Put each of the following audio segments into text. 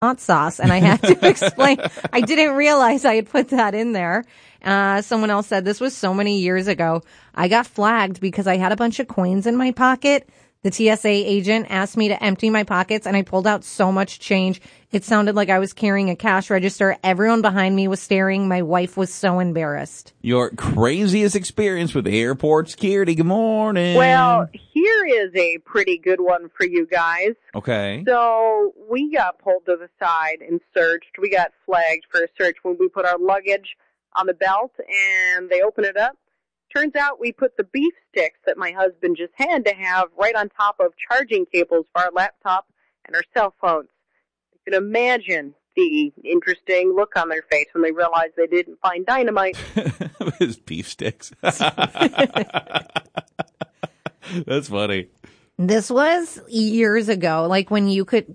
hot sauce, and I had to explain. I didn't realize I had put that in there. Someone else said this was so many years ago. I got flagged because I had a bunch of coins in my pocket. The TSA agent asked me to empty my pockets, and I pulled out so much change. It sounded like I was carrying a cash register. Everyone behind me was staring. My wife was so embarrassed. Your craziest experience with airport security. Good morning. Well, here is a pretty good one for you guys. Okay. So we got pulled to the side and searched. We got flagged for a search when we put our luggage on the belt, and they open it up. Turns out we put the beef sticks that my husband just had to have right on top of charging cables for our laptop and our cell phones. You can imagine the interesting look on their face when they realized they didn't find dynamite. His beef sticks. That's funny. This was years ago, like when you could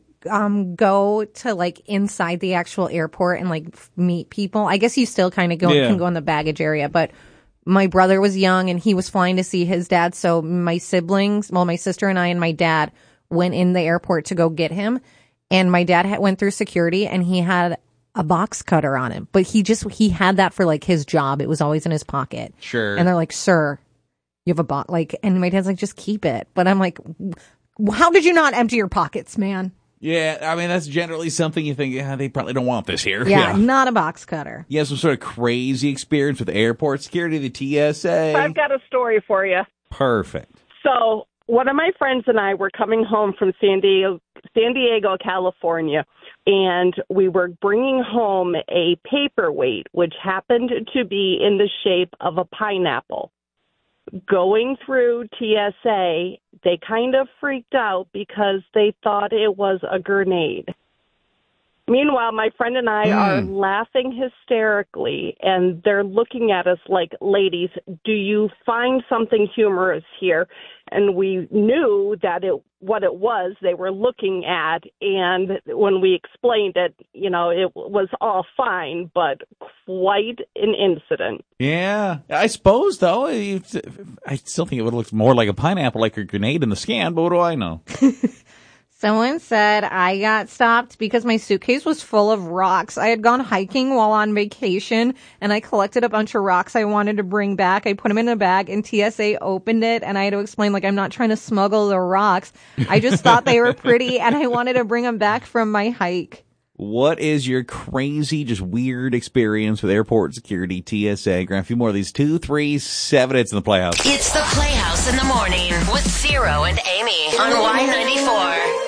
go to like inside the actual airport and like meet people. I guess you still kind of can go in the baggage area, but my brother was young and he was flying to see his dad. So my siblings, my sister and I and my dad went in the airport to go get him. And my dad went through security and he had a box cutter on him. But he had that for like his job. It was always in his pocket. Sure. And they're like, sir, you have a box. Like, and my dad's like, just keep it. But I'm like, how did you not empty your pockets, man? Yeah, I mean, that's generally something you think, they probably don't want this here. Yeah, not a box cutter. You have some sort of crazy experience with airport security, the TSA. I've got a story for you. Perfect. So one of my friends and I were coming home from San Diego, California, and we were bringing home a paperweight, which happened to be in the shape of a pineapple. Going through TSA, they kind of freaked out because they thought it was a grenade. Meanwhile, my friend and I are laughing hysterically, and they're looking at us like, ladies, do you find something humorous here? And we knew that what it was they were looking at, and when we explained it, it was all fine, but quite an incident. Yeah, I suppose, though, I still think it would look more like a pineapple, like a grenade in the scan, but what do I know? Someone said I got stopped because my suitcase was full of rocks. I had gone hiking while on vacation, and I collected a bunch of rocks I wanted to bring back. I put them in a bag, and TSA opened it, and I had to explain, like, I'm not trying to smuggle the rocks. I just thought they were pretty, and I wanted to bring them back from my hike. What is your crazy, just weird experience with airport security, TSA? Grant, a few more of these. 2, 3, 7. It's in the Playhouse. It's the Playhouse in the morning with Zero and Amy on Y94.